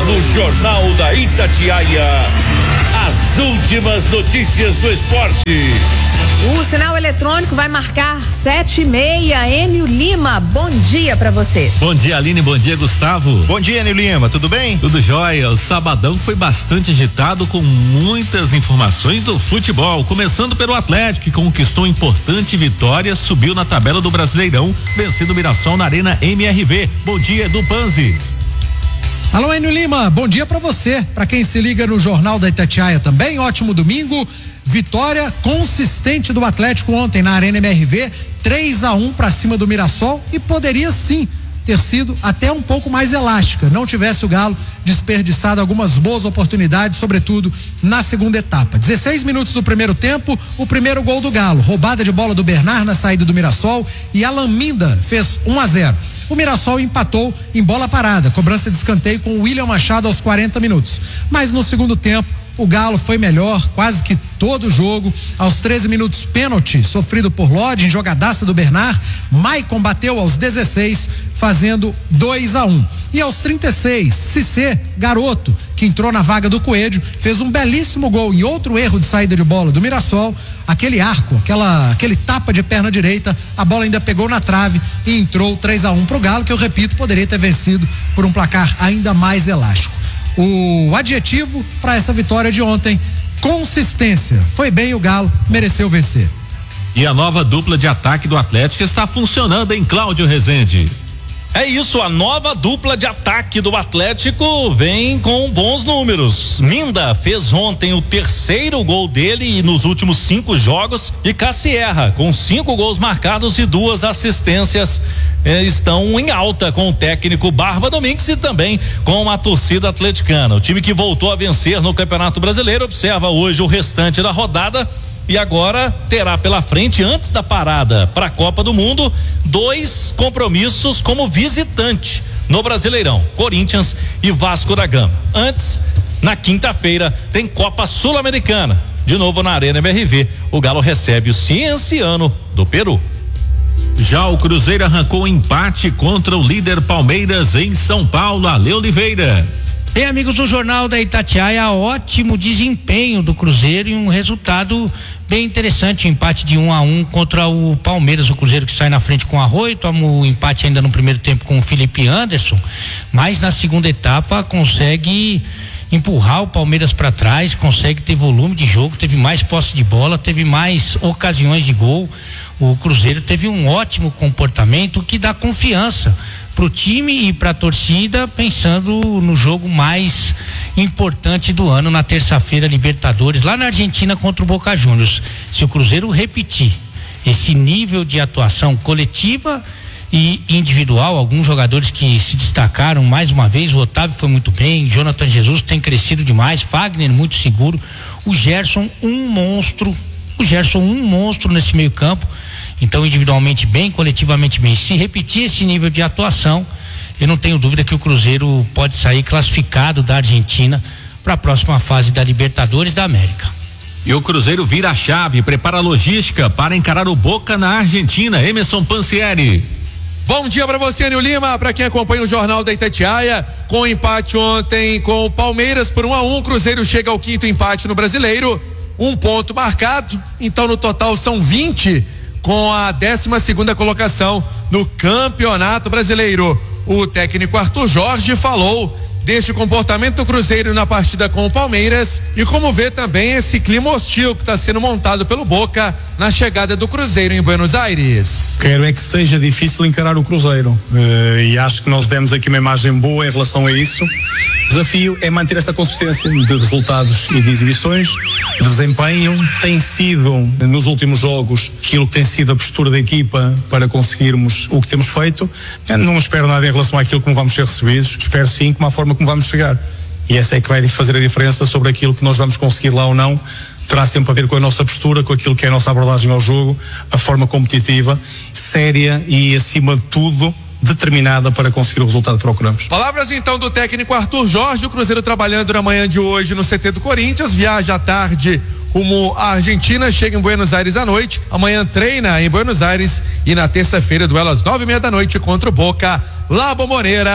no Jornal da Itatiaia, as últimas notícias do esporte. O sinal eletrônico vai marcar 7:30. Enio Lima, bom dia pra você. Bom dia, Aline, bom dia, Gustavo. Bom dia, Enio Lima, tudo bem? Tudo jóia. O sabadão foi bastante agitado com muitas informações do futebol, começando pelo Atlético, que conquistou importante vitória, subiu na tabela do Brasileirão, vencendo o Mirassol na Arena MRV. Bom dia, Edu Panzi. Alô, Enio Lima, bom dia pra você, pra quem se liga no Jornal da Itatiaia também, ótimo domingo. Vitória consistente do Atlético ontem na Arena MRV, 3-1 para cima do Mirassol, e poderia sim ter sido até um pouco mais elástica, não tivesse o Galo desperdiçado algumas boas oportunidades, sobretudo na segunda etapa. 16 minutos do primeiro tempo, o primeiro gol do Galo, roubada de bola do Bernard na saída do Mirassol, e Alan Minda fez 1-0. O Mirassol empatou em bola parada, cobrança de escanteio com o William Machado aos 40 minutos. Mas no segundo tempo, o Galo foi melhor, quase que todo o jogo. Aos 13 minutos, pênalti sofrido por Lodge, em jogadaça do Bernard. Maicon bateu aos 16, fazendo 2-1. E aos 36, Cissé, garoto, que entrou na vaga do Coelho, fez um belíssimo gol em outro erro de saída de bola do Mirassol. Aquele arco, aquele tapa de perna direita, a bola ainda pegou na trave e entrou 3-1 pro Galo, que eu repito, poderia ter vencido por um placar ainda mais elástico. O adjetivo para essa vitória de ontem: consistência. Foi bem o Galo, mereceu vencer. E a nova dupla de ataque do Atlético está funcionando em Cláudio Rezende. É isso, a nova dupla de ataque do Atlético vem com bons números. Minda fez ontem o terceiro gol dele nos últimos 5 jogos, e Cassierra, com 5 gols marcados e 2 assistências, estão em alta com o técnico Barba Domingues e também com a torcida atleticana. O time que voltou a vencer no Campeonato Brasileiro observa hoje o restante da rodada e agora terá pela frente, antes da parada para a Copa do Mundo, 2 compromissos como visitante no Brasileirão: Corinthians e Vasco da Gama. Antes, na quinta-feira, tem Copa Sul-Americana, de novo na Arena MRV. O Galo recebe o Cienciano do Peru. Já o Cruzeiro arrancou um empate contra o líder Palmeiras em São Paulo. Ale Oliveira. Bem, amigos do Jornal da Itatiaia, ótimo desempenho do Cruzeiro e um resultado bem interessante, um empate de 1-1 contra o Palmeiras. O Cruzeiro que sai na frente com o Arroio, toma o empate ainda no primeiro tempo com o Felipe Anderson, mas na segunda etapa consegue empurrar o Palmeiras para trás, consegue ter volume de jogo, teve mais posse de bola, teve mais ocasiões de gol. O Cruzeiro teve um ótimo comportamento que dá confiança pro time e pra torcida, pensando no jogo mais importante do ano, na terça-feira, Libertadores, lá na Argentina contra o Boca Juniors. Se o Cruzeiro repetir esse nível de atuação coletiva e individual, alguns jogadores que se destacaram mais uma vez, o Otávio foi muito bem, Jonathan Jesus tem crescido demais, Fagner muito seguro, o Gerson um monstro nesse meio campo. Então, individualmente bem, coletivamente bem. Se repetir esse nível de atuação, eu não tenho dúvida que o Cruzeiro pode sair classificado da Argentina para a próxima fase da Libertadores da América. E o Cruzeiro vira a chave, prepara a logística para encarar o Boca na Argentina. Emerson Pansieri. Bom dia para você, Enio Lima, para quem acompanha o Jornal da Itatiaia. Com o empate ontem com o Palmeiras por 1-1, o Cruzeiro chega ao 5º empate no Brasileiro, 1 ponto marcado, então no total são 20, com a 12ª colocação no Campeonato Brasileiro. O técnico Arthur Jorge falou deste comportamento do Cruzeiro na partida com o Palmeiras e como vê também esse clima hostil que está sendo montado pelo Boca na chegada do Cruzeiro em Buenos Aires. Quero é que seja difícil encarar o Cruzeiro e acho que nós demos aqui uma imagem boa em relação a isso. O desafio é manter esta consistência de resultados e de exibições, de desempenho. Tem sido nos últimos jogos aquilo que tem sido a postura da equipa para conseguirmos o que temos feito. Eu não espero nada em relação àquilo como vamos ser recebidos, espero sim como a forma como vamos chegar, e essa é que vai fazer a diferença sobre aquilo que nós vamos conseguir lá ou não. Terá sempre a ver com a nossa postura, com aquilo que é a nossa abordagem ao jogo, a forma competitiva, séria e acima de tudo determinada para conseguir o resultado que procuramos. Palavras então do técnico Arthur Jorge. O Cruzeiro trabalhando na manhã de hoje no CT do Corinthians, viaja à tarde rumo à Argentina, chega em Buenos Aires à noite, amanhã treina em Buenos Aires e na terça-feira duelo às 9:30 da noite contra o Boca, La Bombonera,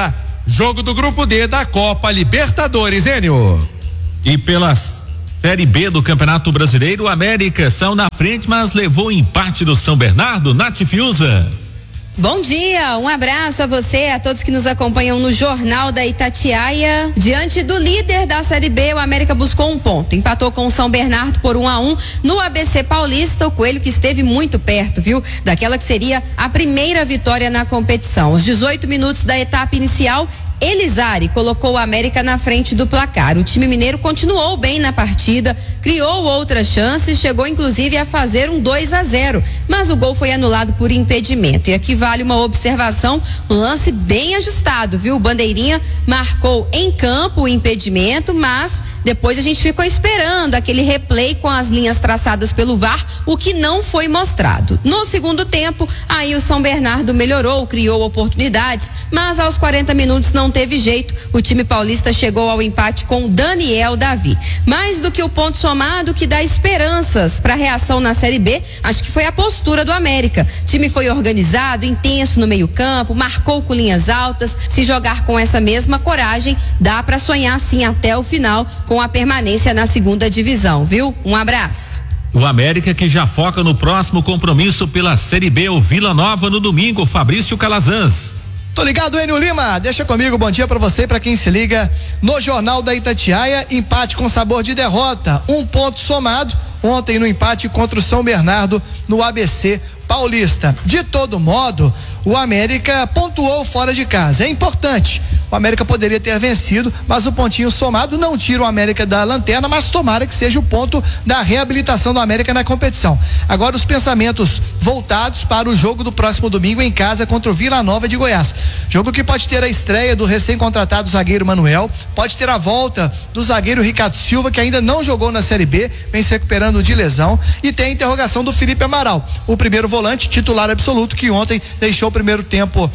Jogo do grupo D da Copa Libertadores, Enio. E pela Série B do Campeonato Brasileiro, o América saiu na frente, mas levou o empate do São Bernardo. Nath Fiuza. Bom dia, um abraço a você, a todos que nos acompanham no Jornal da Itatiaia. Diante do líder da Série B, o América buscou um ponto, empatou com o São Bernardo por 1-1 no ABC Paulista. O Coelho que esteve muito perto, viu? Daquela que seria a primeira vitória na competição. Aos 18 minutos da etapa inicial, Elizari colocou o América na frente do placar. O time mineiro continuou bem na partida, criou outras chances, chegou inclusive a fazer um 2-0, mas o gol foi anulado por impedimento. E aqui vale uma observação, um lance bem ajustado, viu? O Bandeirinha marcou em campo o impedimento, mas depois a gente ficou esperando aquele replay com as linhas traçadas pelo VAR, o que não foi mostrado. No segundo tempo, aí o São Bernardo melhorou, criou oportunidades, mas aos 40 minutos não teve jeito. O time paulista chegou ao empate com Daniel Davi. Mais do que o ponto somado que dá esperanças para a reação na Série B, acho que foi a postura do América. O time foi organizado, intenso no meio-campo, marcou com linhas altas. Se jogar com essa mesma coragem, dá para sonhar sim até o final com a permanência na segunda divisão, viu? Um abraço. O América que já foca no próximo compromisso pela Série B, o Vila Nova no domingo, Fabrício Calazans. Tô ligado, Enio Lima, deixa comigo, bom dia pra você e pra quem se liga no Jornal da Itatiaia. Empate com sabor de derrota, um ponto somado ontem no empate contra o São Bernardo no ABC Paulista. De todo modo, o América pontuou fora de casa, é importante. O América poderia ter vencido, mas o pontinho somado não tira o América da lanterna, mas tomara que seja o ponto da reabilitação do América na competição. Agora os pensamentos voltados para o jogo do próximo domingo em casa contra o Vila Nova de Goiás. Jogo que pode ter a estreia do recém-contratado zagueiro Manuel, pode ter a volta do zagueiro Ricardo Silva, que ainda não jogou na Série B, vem se recuperando de lesão, e tem a interrogação do Felipe Amaral, o primeiro volante titular absoluto, que ontem deixou o primeiro tempo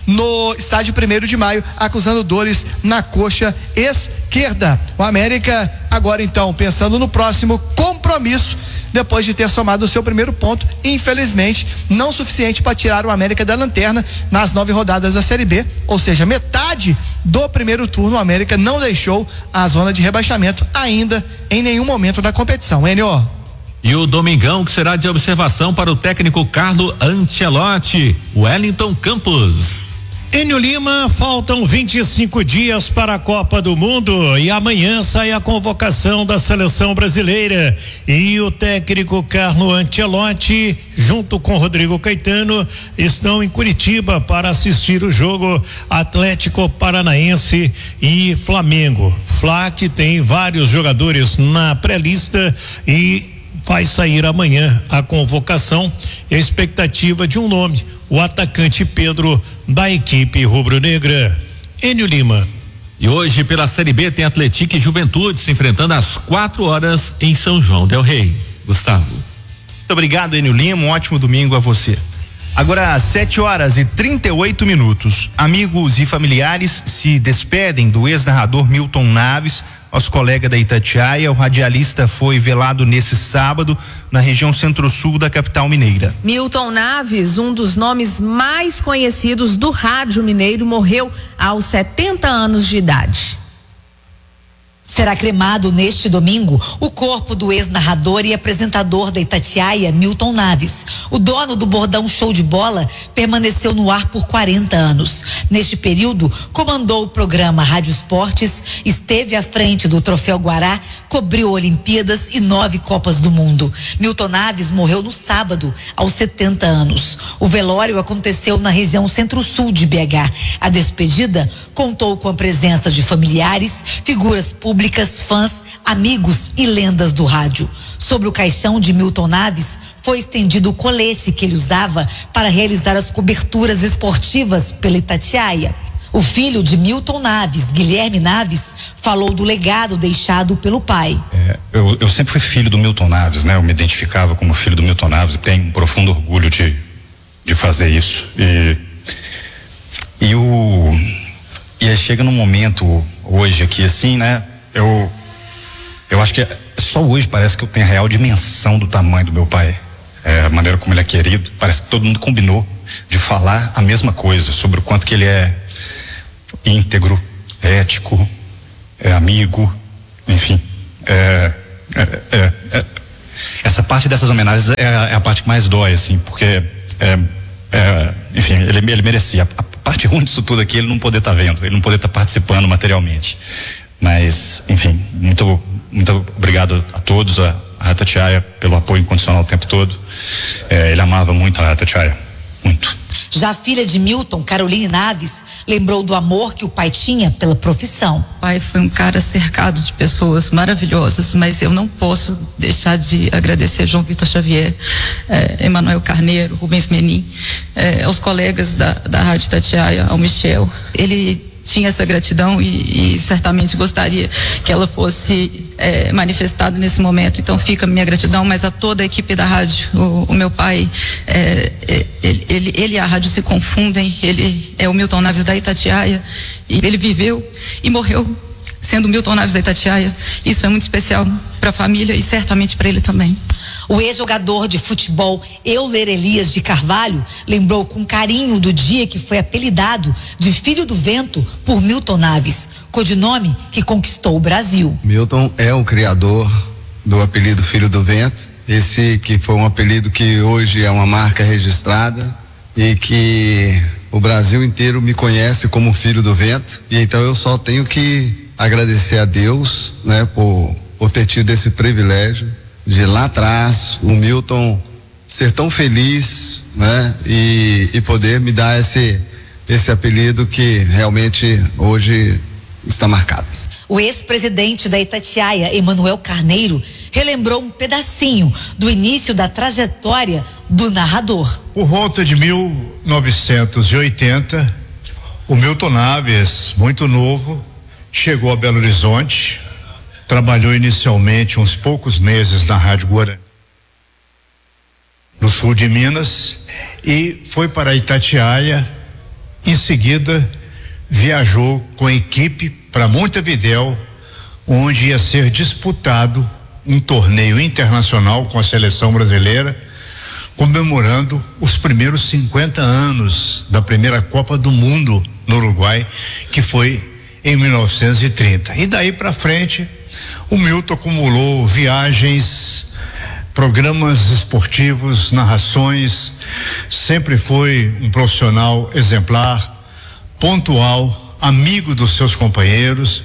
no estádio 1º de Maio, acusando dores na coxa esquerda. O América agora então pensando no próximo compromisso, depois de ter somado o seu primeiro ponto, infelizmente não suficiente para tirar o América da lanterna nas 9 rodadas da Série B, ou seja, metade do primeiro turno. O América não deixou a zona de rebaixamento ainda em nenhum momento da competição. Enio. E o domingão que será de observação para o técnico Carlo Ancelotti, Wellington Campos. Enio Lima, faltam 25 dias para a Copa do Mundo e amanhã sai a convocação da seleção brasileira e o técnico Carlo Ancelotti junto com Rodrigo Caetano estão em Curitiba para assistir o jogo Atlético Paranaense e Flamengo. Fla que tem vários jogadores na pré-lista e vai sair amanhã a convocação e a expectativa de um nome, o atacante Pedro da equipe rubro-negra. Enio Lima. E hoje pela Série B tem Atlético e Juventude se enfrentando às 4h em São João del Rei. Gustavo. Muito obrigado, Enio Lima, um ótimo domingo a você. Agora às 7h38. Amigos e familiares se despedem do ex-narrador Milton Naves, nosso colega da Itatiaia. O radialista foi velado nesse sábado na região centro-sul da capital mineira. Milton Naves, um dos nomes mais conhecidos do rádio mineiro, morreu aos 70 anos de idade. Será cremado neste domingo o corpo do ex-narrador e apresentador da Itatiaia, Milton Naves. O dono do Bordão Show de Bola permaneceu no ar por 40 anos. Neste período, comandou o programa Rádio Esportes, esteve à frente do Troféu Guará, cobriu Olimpíadas e 9 Copas do Mundo. Milton Naves morreu no sábado, aos 70 anos. O velório aconteceu na região centro-sul de BH. A despedida contou com a presença de familiares, figuras públicas, fãs, amigos e lendas do rádio. Sobre o caixão de Milton Naves foi estendido o colete que ele usava para realizar as coberturas esportivas pela Itatiaia. O filho de Milton Naves, Guilherme Naves, falou do legado deixado pelo pai. Eu sempre fui filho do Milton Naves, né? Eu me identificava como filho do Milton Naves e tenho um profundo orgulho de fazer isso. E aí chega num momento hoje aqui assim, né? Eu acho que só hoje parece que eu tenho a real dimensão do tamanho do meu pai. A maneira como ele é querido, parece que todo mundo combinou de falar a mesma coisa sobre o quanto que ele é íntegro, ético, amigo, enfim. Essa parte dessas homenagens é a parte que mais dói, assim, porque enfim, ele merecia. A parte ruim disso tudo aqui, ele não poder estar vendo, ele não poder estar participando materialmente. Mas, enfim, muito obrigado a todos, a Itatiaia, pelo apoio incondicional o tempo todo. Ele amava muito a Itatiaia, muito. Já a filha de Milton, Caroline Naves, lembrou do amor que o pai tinha pela profissão. O pai foi um cara cercado de pessoas maravilhosas, mas eu não posso deixar de agradecer João Vitor Xavier, Emanuel Carneiro, Rubens Menin, aos colegas da Rádio Itatiaia, ao Michel. Ele tinha essa gratidão e certamente gostaria que ela fosse manifestada nesse momento. Então fica a minha gratidão, mas a toda a equipe da rádio. O meu pai, ele e a rádio se confundem. Ele é o Milton Naves da Itatiaia e ele viveu e morreu sendo Milton Naves da Itatiaia. Isso é muito especial para a família e certamente para ele também. O ex-jogador de futebol Euler Elias de Carvalho lembrou com carinho do dia que foi apelidado de Filho do Vento por Milton Naves, codinome que conquistou o Brasil. Milton é o criador do apelido Filho do Vento, esse que foi um apelido que hoje é uma marca registrada e que o Brasil inteiro me conhece como Filho do Vento, e então eu só tenho que agradecer a Deus, né, por ter tido esse privilégio de lá atrás o Milton ser tão feliz, né, e poder me dar esse apelido que realmente hoje está marcado. O ex-presidente da Itatiaia, Emanuel Carneiro, relembrou um pedacinho do início da trajetória do narrador. Por volta de 1980, o Milton Naves, muito novo, chegou a Belo Horizonte, trabalhou inicialmente uns poucos meses na Rádio Guarani, no sul de Minas, e foi para Itatiaia. Em seguida, viajou com a equipe para Montevidéu, onde ia ser disputado um torneio internacional com a seleção brasileira, comemorando os primeiros 50 anos da primeira Copa do Mundo no Uruguai, que foi em 1930. E daí para frente, o Milton acumulou viagens, programas esportivos, narrações, sempre foi um profissional exemplar, pontual, amigo dos seus companheiros,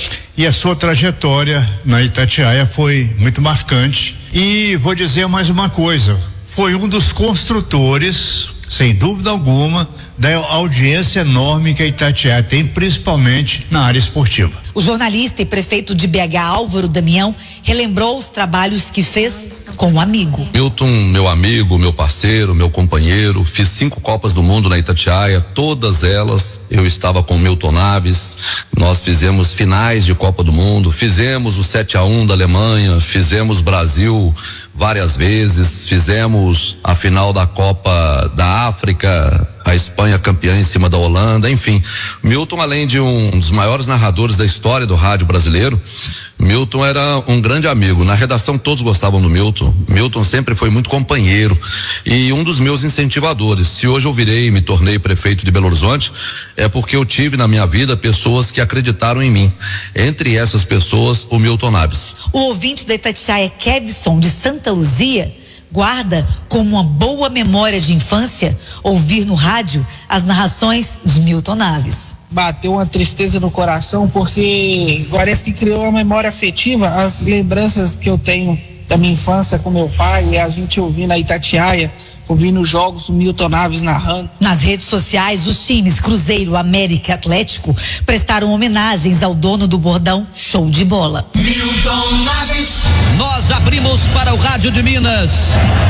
e a sua trajetória na Itatiaia foi muito marcante. E vou dizer mais uma coisa, foi um dos construtores, sem dúvida alguma, da audiência enorme que a Itatiaia tem, principalmente na área esportiva. O jornalista e prefeito de BH, Álvaro Damião, relembrou os trabalhos que fez com um amigo. Milton, meu amigo, meu parceiro, meu companheiro, fiz 5 Copas do Mundo na Itatiaia, todas elas eu estava com Milton Naves. Nós fizemos finais de Copa do Mundo, fizemos o 7-1 da Alemanha, fizemos Brasil várias vezes, fizemos a final da Copa da África, a Espanha campeã em cima da Holanda, enfim. Milton, além de um dos maiores narradores da história do rádio brasileiro, Milton era um grande amigo. Na redação todos gostavam do Milton. Milton sempre foi muito companheiro e um dos meus incentivadores. Se hoje eu virei e me tornei prefeito de Belo Horizonte, é porque eu tive na minha vida pessoas que acreditaram em mim. Entre essas pessoas, o Milton Naves. O ouvinte da Itatiaia, Kevson, de Santa Luzia, guarda como uma boa memória de infância ouvir no rádio as narrações de Milton Naves. Bateu uma tristeza no coração, porque parece que criou uma memória afetiva. As lembranças que eu tenho da minha infância com meu pai, e a gente ouvindo a Itatiaia, ouvindo os jogos, o Milton Naves narrando. Nas redes sociais, os times Cruzeiro, América e Atlético prestaram homenagens ao dono do bordão Show de Bola. Milton Naves. Nós abrimos para o Rádio de Minas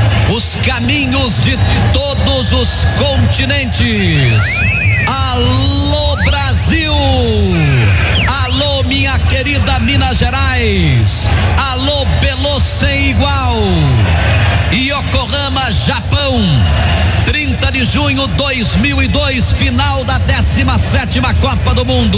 os caminhos de todos os continentes. Alô Brasil, alô minha querida Minas Gerais, alô Belo sem igual, Yokohama, Japão, 30 de junho 2002, final da 17ª Copa do Mundo,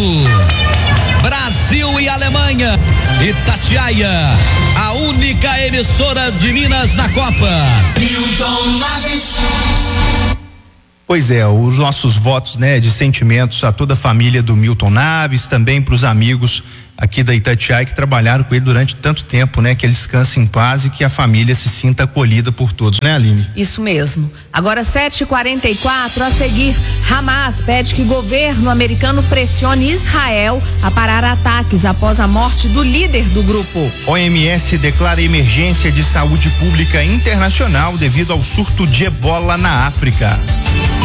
Brasil e Alemanha. Itatiaia, a única emissora de Minas na Copa. Milton Naves. Pois é, os nossos votos, né, de sentimentos a toda a família do Milton Naves, também para os amigos aqui da Itatiaia que trabalharam com ele durante tanto tempo, né, que ele descanse em paz e que a família se sinta acolhida por todos, né, Aline? Isso mesmo. Agora 7h44, a seguir, Hamas pede que o governo americano pressione Israel a parar ataques após a morte do líder do grupo. OMS declara emergência de saúde pública internacional devido ao surto de ebola na África.